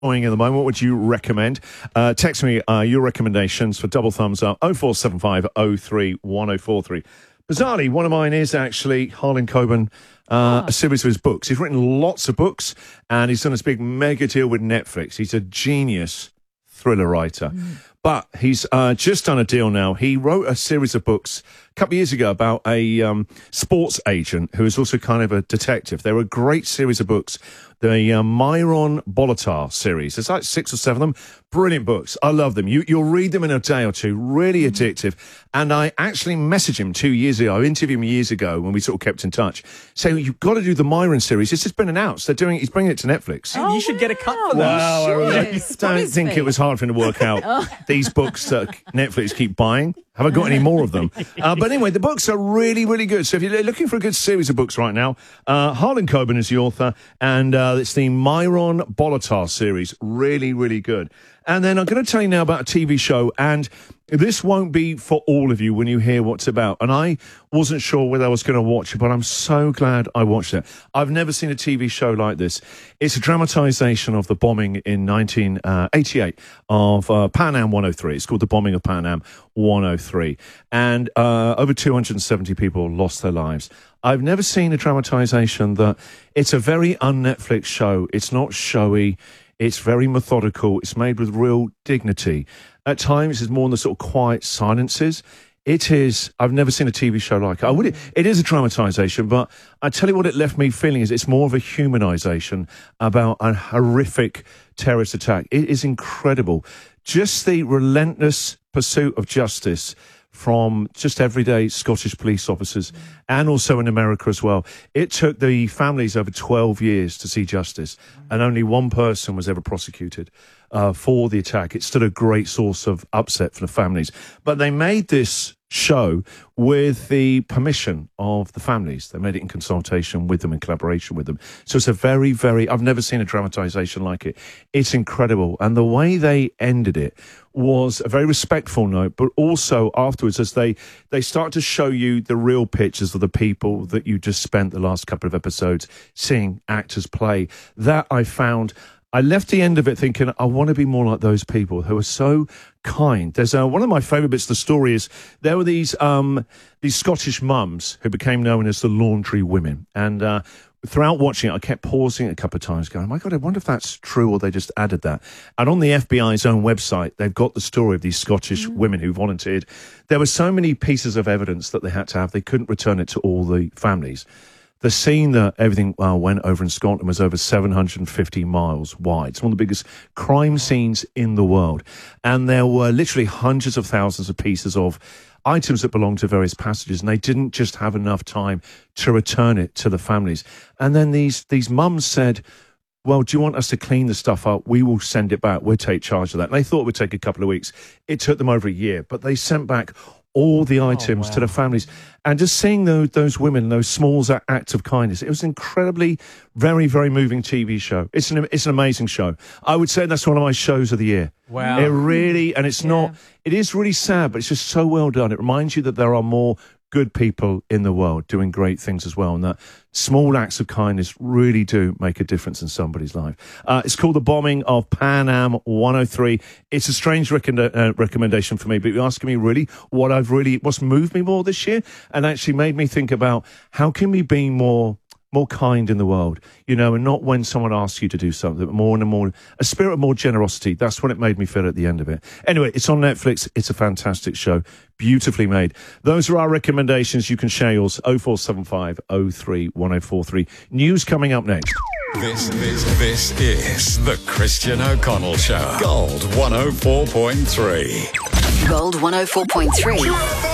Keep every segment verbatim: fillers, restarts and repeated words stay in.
At the moment, what would you recommend? Uh, text me uh, your recommendations for double thumbs up oh four seven five oh three one oh four three. Bizarrely, one of mine is actually Harlan Coben, uh, oh. a series of his books. He's written lots of books, and he's done this big mega deal with Netflix. He's a genius thriller writer. Mm. But he's uh, just done a deal now. He wrote a series of books a couple of years ago about a um, sports agent who is also kind of a detective. They were a great series of books. The uh, Myron Bolitar series. There's like six or seven of them. Brilliant books. I love them. You, you'll read them in a day or two. Really addictive. And I actually messaged him two years ago. I interviewed him years ago when we sort of kept in touch, saying, you've got to do the Myron series. It's just been announced. They're doing it. He's bringing it to Netflix. Oh, you should wow. get a cut for that. Well, I really Sure. don't think me. it was hard for him to work out Oh. these books that Netflix keep buying. Haven't got any more of them. Uh, but anyway, the books are really, really good. So if you're looking for a good series of books right now, uh, Harlan Coben is the author, and uh, it's the Myron Bolitar series. Really, really good. And then I'm going to tell you now about a T V show, and this won't be for all of you when you hear what's about. And I wasn't sure whether I was going to watch it, but I'm so glad I watched it. I've never seen a T V show like this. It's a dramatization of the bombing in nineteen eighty-eight of uh, Pan Am one oh three. It's called The Bombing of Pan Am one oh three. And uh, over two hundred seventy people lost their lives. I've never seen a dramatization that it's a very un-Netflix show. It's not showy. It's very methodical. It's made with real dignity. At times, it's more in the sort of quiet silences. It is, I've never seen a T V show like it. I would, it is a dramatization, but I tell you what it left me feeling is it's more of a humanization about a horrific terrorist attack. It is incredible. Just the relentless pursuit of justice from just everyday Scottish police officers, and also in America as well. It took the families over twelve years to see justice, and only one person was ever prosecuted uh, for the attack. It's still a great source of upset for the families. But they made this show with the permission of the families. They made it in consultation with them, in collaboration with them. So it's a very, very, I've never seen a dramatization like it. It's incredible. And the way they ended it was a very respectful note, but also afterwards, as they, they start to show you the real pictures of the people that you just spent the last couple of episodes seeing actors play. That I found, I left the end of it thinking, I want to be more like those people who are so kind. There's uh, one of my favourite bits of the story is there were these um, these Scottish mums who became known as the laundry women. And uh, throughout watching it, I kept pausing it a couple of times going, oh my God, I wonder if that's true or they just added that. And on the F B I's own website, they've got the story of these Scottish mm. women who volunteered. There were so many pieces of evidence that they had to have. They couldn't return it to all the families. The scene that everything uh, went over in Scotland was over seven hundred fifty miles wide. It's one of the biggest crime scenes in the world. And there were literally hundreds of thousands of pieces of items that belonged to various passages, and they didn't just have enough time to return it to the families. And then these, these mums said, well, do you want us to clean the stuff up? We will send it back. We'll take charge of that. And they thought it would take a couple of weeks. It took them over a year, but they sent back all the items oh, wow. to the families. And just seeing those, those women, those small acts of kindness, it was an incredibly, very, very moving T V show. It's an, it's an amazing show. I would say that's one of my shows of the year. Wow. It really, and it's yeah. not, it is really sad, but it's just so well done. It reminds you that there are more good people in the world doing great things as well, and that small acts of kindness really do make a difference in somebody's life. Uh, it's called The Bombing of Pan Am one oh three. It's a strange rec- uh, recommendation for me, but you're asking me really what I've really, what's moved me more this year, and actually made me think about how can we be more more kind in the world, you know, and not when someone asks you to do something, but more and more, a spirit of more generosity. That's what it made me feel at the end of it. Anyway, it's on Netflix. It's a fantastic show. Beautifully made. Those are our recommendations. You can share yours. oh four seven five oh three one oh four three. News coming up next. This, this, this is the Christian O'Connell Show. Gold one oh four point three. Gold one oh four point three.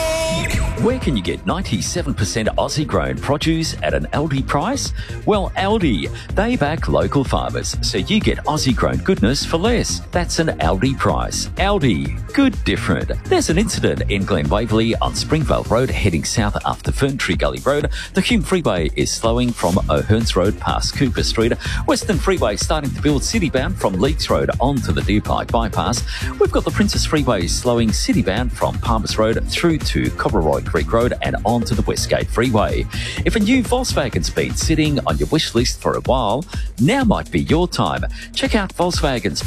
Where can you get ninety-seven percent Aussie-grown produce at an Aldi price? Well, Aldi, they back local farmers, so you get Aussie-grown goodness for less. That's an Aldi price. Aldi, good different. There's an incident in Glen Waverley on Springvale Road heading south after Fern Tree Gully Road. The Hume Freeway is slowing from O'Hearns Road past Cooper Street. Western Freeway starting to build city-bound from Leeds Road onto the Deer Pike Bypass. We've got the Princess Freeway slowing city-bound from Palmers Road through to Cobleroy Creek Road and onto the Westgate Freeway. If a new Volkswagen's been sitting on your wish list for a while, now might be your time. Check out Volkswagen's